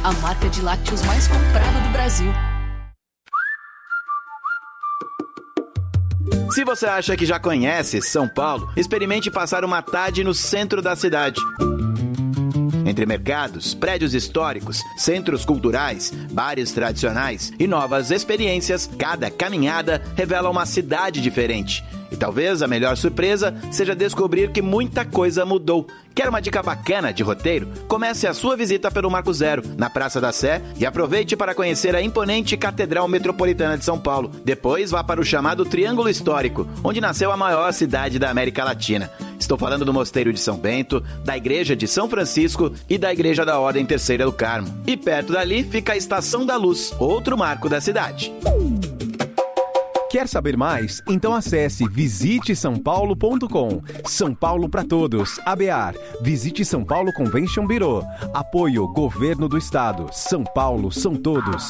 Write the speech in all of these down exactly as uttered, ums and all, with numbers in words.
a marca de lácteos mais comprada do Brasil. Se você acha que já conhece São Paulo, experimente passar uma tarde no centro da cidade. Entre mercados, prédios históricos, centros culturais, bares tradicionais e novas experiências, cada caminhada revela uma cidade diferente. E talvez a melhor surpresa seja descobrir que muita coisa mudou. Quer uma dica bacana de roteiro? Comece a sua visita pelo Marco Zero, na Praça da Sé, e aproveite para conhecer a imponente Catedral Metropolitana de São Paulo. Depois vá para o chamado Triângulo Histórico, onde nasceu a maior cidade da América Latina. Estou falando do Mosteiro de São Bento, da Igreja de São Francisco e da Igreja da Ordem Terceira do Carmo. E perto dali fica a Estação da Luz, outro marco da cidade. Quer saber mais? Então acesse visite são paulo ponto com. São Paulo para todos. A B A R. Visite São Paulo Convention Bureau. Apoio Governo do Estado. São Paulo são todos.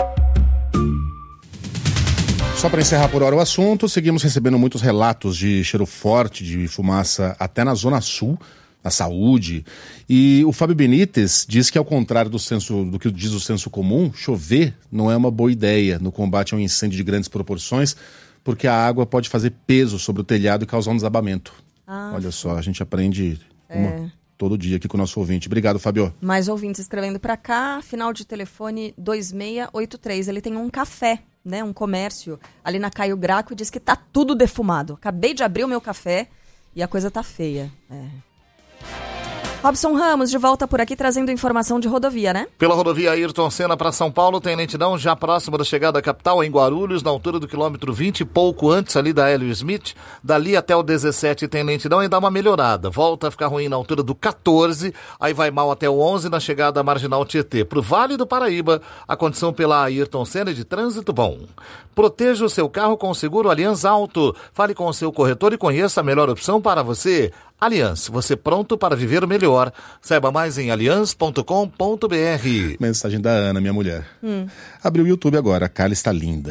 Só para encerrar por hora o assunto, seguimos recebendo muitos relatos de cheiro forte de fumaça até na Zona Sul, na saúde. E o Fábio Benítez diz que, ao contrário do, senso, do que diz o senso comum, chover não é uma boa ideia no combate a um incêndio de grandes proporções, porque a água pode fazer peso sobre o telhado e causar um desabamento. Ah, Olha só, a gente aprende é. uma, todo dia aqui com o nosso ouvinte. Obrigado, Fábio. Mais ouvintes escrevendo para cá, final de telefone dois seis oito três. Ele tem um café, né, um comércio ali na Caio Graco, e diz que tá tudo defumado. Acabei de abrir o meu café e a coisa tá feia. É. Robson Ramos, de volta por aqui, trazendo informação de rodovia, né? Pela rodovia Ayrton Senna para São Paulo, tem lentidão já próxima da chegada à capital, em Guarulhos, na altura do quilômetro vinte, pouco antes ali da Hélio Smith. Dali até o dezessete tem lentidão e dá uma melhorada. Volta a ficar ruim na altura do quatorze, aí vai mal até o onze na chegada à Marginal Tietê. Pro Vale do Paraíba, a condição pela Ayrton Senna é de trânsito bom. Proteja o seu carro com o seguro Allianz Auto. Fale com o seu corretor e conheça a melhor opção para você. Allianz, você pronto para viver o melhor. Saiba mais em allianz ponto com ponto b r. Mensagem da Ana, minha mulher. Hum. Abriu o YouTube agora, a Carla está linda.